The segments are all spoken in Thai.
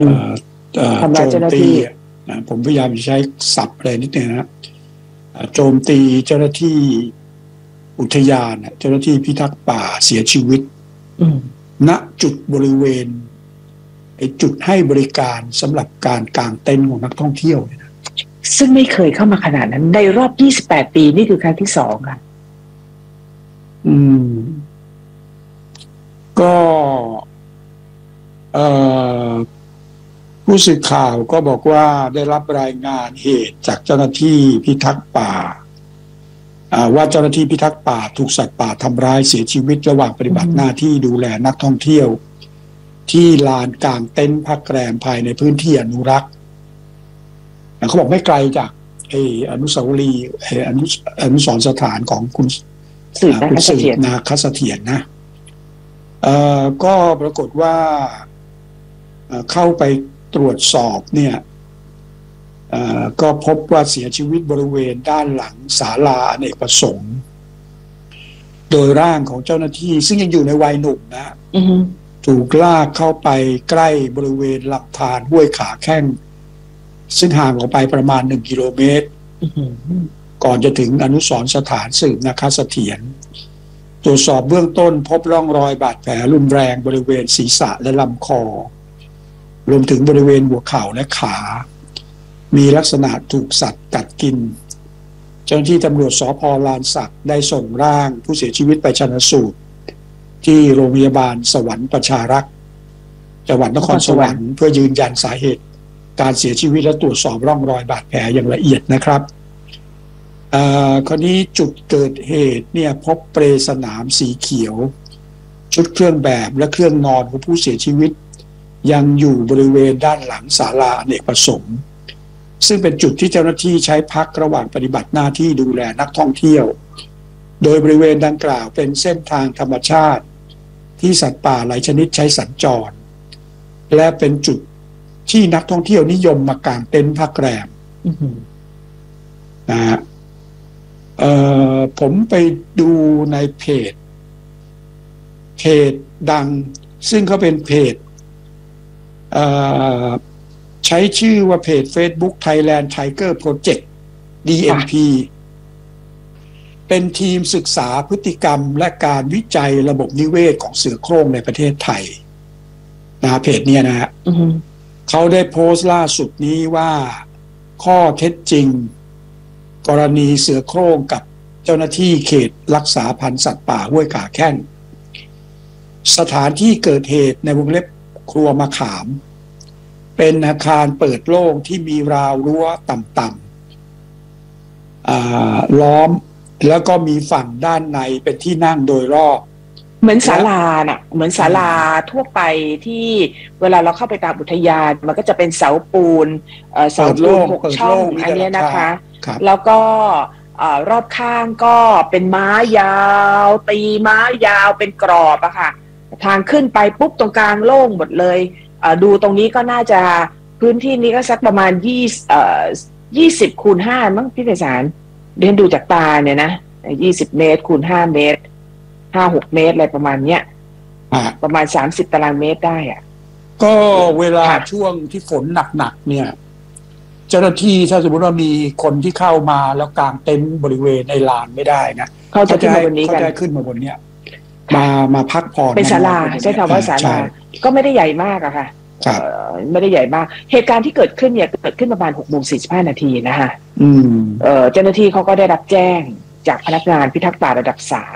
ทำโจร้ายเจ้าหน้ามตีที่ผมพยายามใช้ศัพท์อะไรนิดนึงนะโจมตีเจ้าหน้าที่อุทยานเจ้าหน้าที่พิทักษ์ป่าเสียชีวิตณจุดบริเวณจุดให้บริการสำหรับการกางเต็นท์ของนักท่องเที่ยวนะซึ่งไม่เคยเข้ามาขนาดนั้นในรอบ28 ปีนี่คือครั้งที่2ค่ะก็ผู้สื่อข่าวก็บอกว่าได้รับรายงานเหตุจากเจ้าหน้าที่พิทักษ์ป่าว่าเจ้าหน้าที่พิทักษ์ป่าถูกสัตว์ป่าทำร้ายเสียชีวิตระหว่างปฏิบัติหน้าที่ดูแลนักท่องเที่ยวที่ลานกลางเต็นท์พักแรมภายในพื้นที่อนุรักษ์เขาบอกไม่ไกลจากอนุสาวรีย์อนุสรณ์สถานของคุณสืบนาคเสถียรนะก็ปรากฏว่าเข้าไปตรวจสอบเนี่ยก็พบว่าเสียชีวิตบริเวณด้านหลังศาลาอเนกประสงค์โดยร่างของเจ้าหน้าที่ซึ่งยังอยู่ในวัยหนุ่มนะถูกลากเข้าไปใกล้บริเวณลำธารห้วยขาแข้งซึ่งห่างออกไปประมาณ1 กิโลเมตรก่อนจะถึงอนุสรณ์สถานสืบนาคเสถียรตรวจสอบเบื้องต้นพบร่องรอยบาดแผลรุนแรงบริเวณศีรษะและลำคอรวมถึงบริเวณหัวเข่าและขามีลักษณะถูกสัตว์กัดกินเจ้าหน้าที่ตำรวจสภ.ลานสักได้ส่งร่างผู้เสียชีวิตไปชันสูตรที่โรงพยาบาลสวรรค์ประชารักษ์จังหวัดนครสวรรค์เพื่อยืนยันสาเหตุการเสียชีวิตและตรวจสอบร่องรอยบาดแผลอย่างละเอียดนะครับคราวนี้จุดเกิดเหตุเนี่ยพบเปลสนามสีเขียวชุดเครื่องแบบและเครื่องนอนของผู้เสียชีวิตยังอยู่บริเวณด้านหลังศาลาอเนกประสงค์ซึ่งเป็นจุดที่เจ้าหน้าที่ใช้พักระหว่างปฏิบัติหน้าที่ดูแลนักท่องเที่ยวโดยบริเวณดังกล่าวเป็นเส้นทางธรรมชาติที่สัตว์ป่าหลายชนิดใช้สัญจรและเป็นจุดที่นักท่องเที่ยวนิยมมากางเต็นท์พักแรมนะฮะผมไปดูในเพจดังซึ่งเขาเป็นเพจใช้ชื่อว่าเพจ Facebook Thailand Tiger Project DMP เป็นทีมศึกษาพฤติกรรมและการวิจัยระบบนิเวศของเสือโคร่งในประเทศไทยนะเพจเนี่ยนะฮะเขาได้โพสต์ล่าสุดนี้ว่าข้อเท็จจริงกรณีเสือโคร่งกับเจ้าหน้าที่เขตรักษาพันธุ์สัตว์ป่าห้วยขาแข้งสถานที่เกิดเหตุในวงเล็บครัวมะขามเป็นอาคารเปิดโล่งที่มีราวรั้วต่ำๆล้อมแล้วก็มีฝั่งด้านในเป็นที่นั่งโดยรอบเหมือนศาลาน่ะเหมือนศาลาทั่วไปที่เวลาเราเข้าไปตามอุทยานมันก็จะเป็นเสาปูน6 ช่องอันนี้นะคะแล้วก็รอบข้างก็เป็นไม้ยาวตีไม้ยาวเป็นกรอบอะค่ะทางขึ้นไปปุ๊บตรงกลางโล่งหมดเลยดูตรงนี้ก็น่าจะพื้นที่นี้ก็สักประมาณ20 คูณ 5มั้งพี่ไพศาลเรียนดูจากตาเนี่ยนะ20 เมตรคูณ 5 เมตร5-6 เมตรอะไรประมาณเนี้ยประมาณ30 ตารางเมตรได้อะก็เวลาช่วงที่ฝนหนักๆเนี่ยเจ้าหน้าที่ถ้าสมมติว่ามีคนที่เข้ามาแล้วกางเต็นท์บริเวณในลานไม่ได้นะเขาจะขึ้นมาบนนี้กันเขาจะขึ้นมาบนเนี้ยมาพักผ่อนเป็นศาลาใช้คำว่าศาลาก็ไม่ได้ใหญ่มากอะค่ะไม่ได้ใหญ่มากเหตุการณ์ที่เกิดขึ้นเนี่ยเกิดขึ้นประมาณ 6:45 นาทีนะคะเจ้าหน้าที่เขาก็ได้รับแจ้งจากพนักงานพิทักษ์ป่าระดับ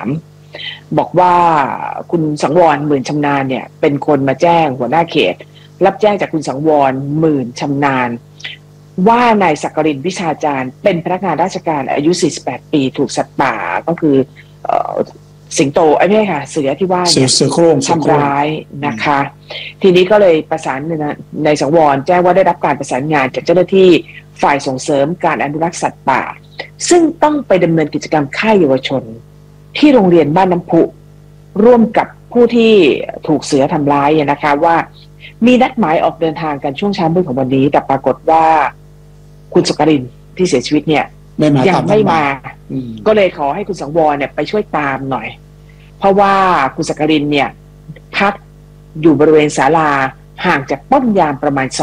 3บอกว่าคุณสังวรหมื่นชำนาญเนี่ยเป็นคนมาแจ้งหัวหน้าเขตรับแจ้งจากคุณสังวรหมื่นชำนาญว่านายศักรินทร์วิชาจารย์เป็นพนักงานราชการอายุ48 ปีถูกสัตว์ป่าก็คือสิงโตไม่ใช่ค่ะเสือที่ว่าเนี่ยเสือโคร่งทำร้ายนะคะทีนี้ก็เลยประสานในสังวรแจ้งว่าได้รับการประสานงานจากเจ้าหน้าที่ฝ่ายส่งเสริมการอนุรักษ์สัตว์ป่าซึ่งต้องไปดำเนินกิจกรรมค่ายเยาวชนที่โรงเรียนบ้านน้ำพุร่วมกับผู้ที่ถูกเสือทำร้ายนะคะว่ามีนัดหมายออกเดินทางกันช่วงเช้ามืดของวันนี้แต่ปรากฏว่าคุณศักรินทร์ที่เสียชีวิตเนี่ยยังไม่มาก็เลยขอให้คุณสังวรเนี่ยไปช่วยตามหน่อยเพราะว่าคุณศักรินทร์เนี่ยพักอยู่บริเวณศาลาห่างจากป้อมยามประมาณ